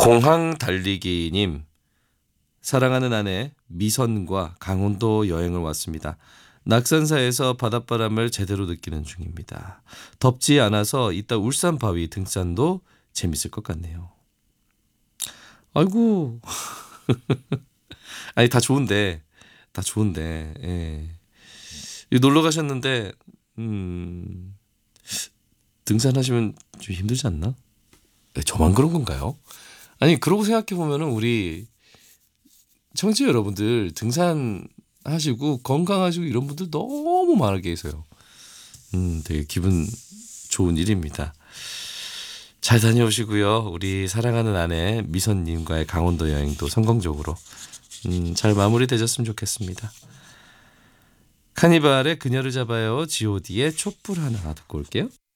공항 달리기님, 사랑하는 아내 미선과 강원도 여행을 왔습니다. 낙산사에서 바닷바람을 제대로 느끼는 중입니다. 덥지 않아서 이따 울산 바위 등산도 재밌을 것 같네요. 아이고, 아니 다 좋은데, 예. 여기 놀러 가셨는데, 등산하시면 좀 힘들지 않나? 네, 저만 그런 건가요? 아니, 그러고 생각해 보면은 우리 청취자 여러분들 등산하시고 건강하시고 이런 분들 너무 많아 계세요. 되게 기분 좋은 일입니다. 잘 다녀오시고요. 우리 사랑하는 아내 미선님과의 강원도 여행도 성공적으로 잘 마무리되셨으면 좋겠습니다. 카니발의 그녀를 잡아요. god의 촛불 하나 듣고 올게요.